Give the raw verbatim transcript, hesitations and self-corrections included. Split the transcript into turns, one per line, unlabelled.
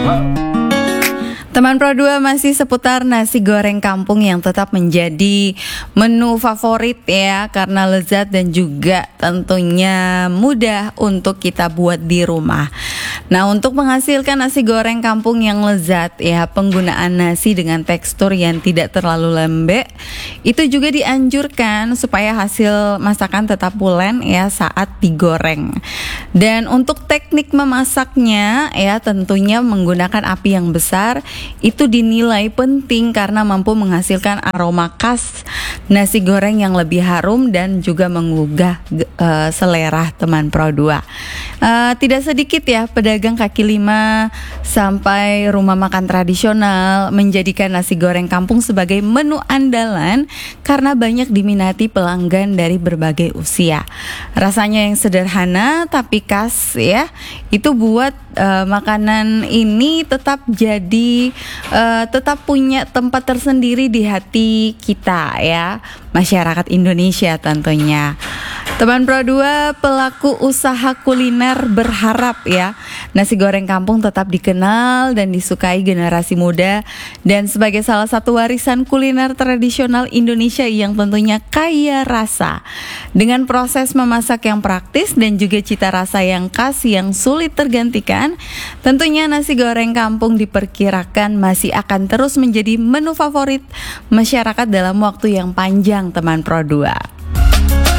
Teman Pro dua masih seputar nasi goreng kampung yang tetap menjadi menu favorit ya, karena lezat dan juga tentunya mudah untuk kita buat di rumah. Nah, untuk menghasilkan nasi goreng kampung yang lezat ya, penggunaan nasi dengan tekstur yang tidak terlalu lembek itu juga dianjurkan supaya hasil masakan tetap pulen ya saat digoreng. Dan untuk teknik memasaknya ya, tentunya menggunakan api yang besar itu dinilai penting karena mampu menghasilkan aroma khas nasi goreng yang lebih harum dan juga menggugah uh, selera teman Pro dua. Uh, tidak sedikit ya pedagang kaki lima sampai rumah makan tradisional menjadikan nasi goreng kampung sebagai menu andalan karena banyak diminati pelanggan dari berbagai usia. Rasanya yang sederhana tapi khas ya, itu buat uh, makanan ini tetap jadi uh, tetap punya tempat tersendiri di hati kita ya, masyarakat Indonesia tentunya. Teman Pro dua, pelaku usaha kuliner berharap ya nasi goreng kampung tetap dikenal dan disukai generasi muda dan sebagai salah satu warisan kuliner tradisional Indonesia yang tentunya kaya rasa. Dengan proses memasak yang praktis dan juga cita rasa yang khas yang sulit tergantikan, tentunya nasi goreng kampung diperkirakan masih akan terus menjadi menu favorit masyarakat dalam waktu yang panjang teman Pro dua.